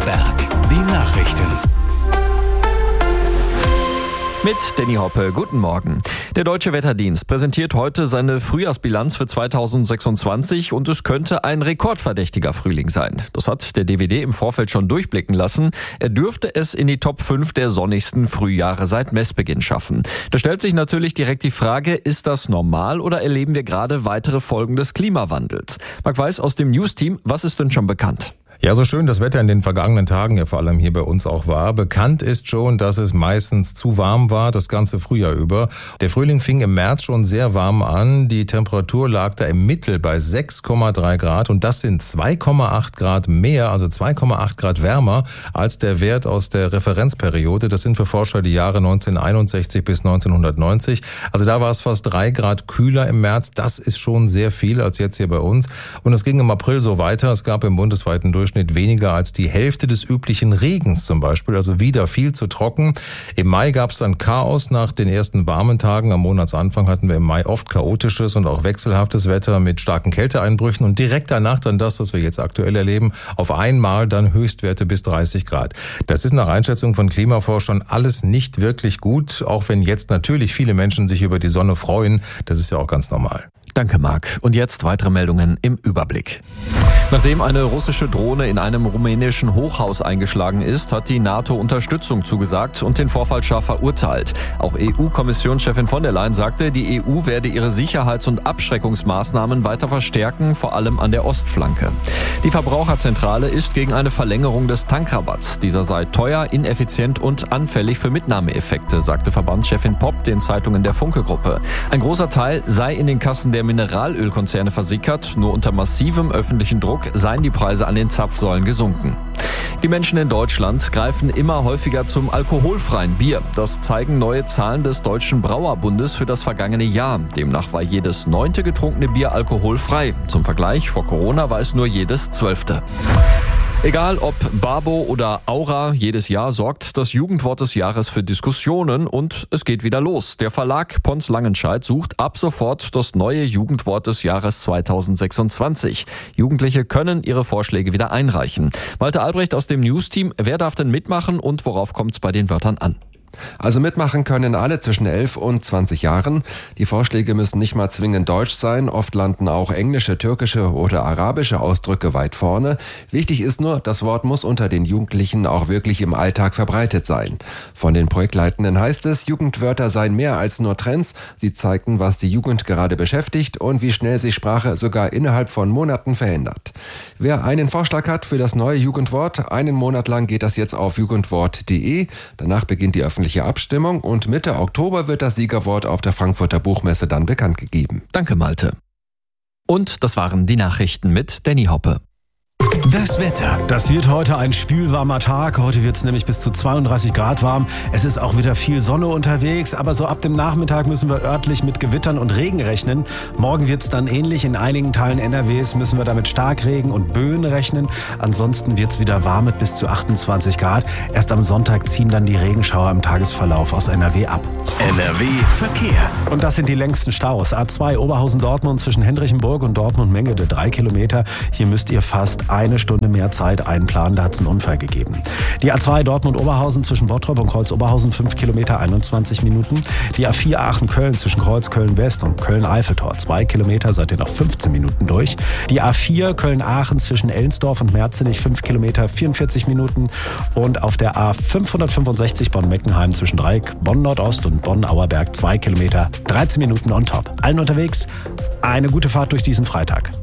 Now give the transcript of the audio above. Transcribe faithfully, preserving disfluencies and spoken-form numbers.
Auerberg, die Nachrichten. Mit Danny Hoppe, guten Morgen. Der Deutsche Wetterdienst präsentiert heute seine Frühjahrsbilanz für zweitausendsechsundzwanzig und es könnte ein rekordverdächtiger Frühling sein. Das hat der D W D im Vorfeld schon durchblicken lassen. Er dürfte es in die Top fünf der sonnigsten Frühjahre seit Messbeginn schaffen. Da stellt sich natürlich direkt die Frage, ist das normal oder erleben wir gerade weitere Folgen des Klimawandels? Marc Weiß aus dem News-Team, was ist denn schon bekannt? Ja, so schön das Wetter in den vergangenen Tagen ja vor allem hier bei uns auch war. Bekannt ist schon, dass es meistens zu warm war, das ganze Frühjahr über. Der Frühling fing im März schon sehr warm an. Die Temperatur lag da im Mittel bei sechs Komma drei Grad und das sind zwei Komma acht Grad mehr, also zwei Komma acht Grad wärmer als der Wert aus der Referenzperiode. Das sind für Forscher die Jahre neunzehnhunderteinundsechzig bis neunzehnhundertneunzig. Also da war es fast drei Grad kühler im März. Das ist schon sehr viel als jetzt hier bei uns. Und es ging im April so weiter. Es gab im bundesweiten Durchschnitt weniger als die Hälfte des üblichen Regens zum Beispiel, also wieder viel zu trocken. Im Mai gab es dann Chaos nach den ersten warmen Tagen. Am Monatsanfang hatten wir im Mai oft chaotisches und auch wechselhaftes Wetter mit starken Kälteeinbrüchen und direkt danach dann das, was wir jetzt aktuell erleben, auf einmal dann Höchstwerte bis dreißig Grad. Das ist nach Einschätzung von Klimaforschern alles nicht wirklich gut, auch wenn jetzt natürlich viele Menschen sich über die Sonne freuen. Das ist ja auch ganz normal. Danke, Marc. Und jetzt weitere Meldungen im Überblick. Nachdem eine russische Drohne in einem rumänischen Hochhaus eingeschlagen ist, hat die NATO Unterstützung zugesagt und den Vorfall scharf verurteilt. Auch E U-Kommissionschefin von der Leyen sagte, die E U werde ihre Sicherheits- und Abschreckungsmaßnahmen weiter verstärken, vor allem an der Ostflanke. Die Verbraucherzentrale ist gegen eine Verlängerung des Tankrabatts. Dieser sei teuer, ineffizient und anfällig für Mitnahmeeffekte, sagte Verbandschefin Popp den Zeitungen der Funke-Gruppe. Ein großer Teil sei in den Kassen der Mineralölkonzerne versickert. Nur unter massivem öffentlichen Druck seien die Preise an den Zapfsäulen gesunken. Die Menschen in Deutschland greifen immer häufiger zum alkoholfreien Bier. Das zeigen neue Zahlen des Deutschen Brauerbundes für das vergangene Jahr. Demnach war jedes neunte getrunkene Bier alkoholfrei. Zum Vergleich, vor Corona war es nur jedes zwölfte. Egal ob Babo oder Aura, jedes Jahr sorgt das Jugendwort des Jahres für Diskussionen und es geht wieder los. Der Verlag Pons Langenscheidt sucht ab sofort das neue Jugendwort des Jahres zweitausendsechsundzwanzig. Jugendliche können ihre Vorschläge wieder einreichen. Malte Albrecht aus dem News-Team, wer darf denn mitmachen und worauf kommt es bei den Wörtern an? Also mitmachen können alle zwischen elf und zwanzig Jahren. Die Vorschläge müssen nicht mal zwingend deutsch sein. Oft landen auch englische, türkische oder arabische Ausdrücke weit vorne. Wichtig ist nur, das Wort muss unter den Jugendlichen auch wirklich im Alltag verbreitet sein. Von den Projektleitenden heißt es, Jugendwörter seien mehr als nur Trends. Sie zeigten, was die Jugend gerade beschäftigt und wie schnell sich Sprache sogar innerhalb von Monaten verändert. Wer einen Vorschlag hat für das neue Jugendwort, einen Monat lang geht das jetzt auf jugendwort punkt de. Danach beginnt die öffentliche Abstimmung und Mitte Oktober wird das Siegerwort auf der Frankfurter Buchmesse dann bekannt gegeben. Danke, Malte. Und das waren die Nachrichten mit Danny Hoppe. Das Wetter. Das wird heute ein spülwarmer Tag. Heute wird es nämlich bis zu zweiunddreißig Grad warm. Es ist auch wieder viel Sonne unterwegs, aber so ab dem Nachmittag müssen wir örtlich mit Gewittern und Regen rechnen. Morgen wird es dann ähnlich. In einigen Teilen N R Ws müssen wir damit Starkregen und Böen rechnen. Ansonsten wird es wieder warm mit bis zu achtundzwanzig Grad. Erst am Sonntag ziehen dann die Regenschauer im Tagesverlauf aus N R W ab. N R W Verkehr. Und das sind die längsten Staus. A zwei Oberhausen-Dortmund zwischen Hendrichenburg und Dortmund-Mengede, drei Kilometer. Hier müsst ihr fast eine Stunde mehr Zeit einplanen, da hat es einen Unfall gegeben. Die A zwei Dortmund-Oberhausen zwischen Bottrop und Kreuz-Oberhausen, fünf Kilometer, einundzwanzig Minuten. Die A vier Aachen-Köln zwischen Kreuz Köln-West und Köln-Eiffeltor, zwei Kilometer, seid ihr noch fünfzehn Minuten durch. Die A vier Köln-Aachen zwischen Ellensdorf und Merzenich, fünf Kilometer, vierundvierzig Minuten. Und auf der A fünfhundertfünfundsechzig Bonn-Meckenheim zwischen Dreieck Bonn-Nordost und Bonn-Auerberg, zwei Kilometer, dreizehn Minuten on top. Allen unterwegs eine gute Fahrt durch diesen Freitag.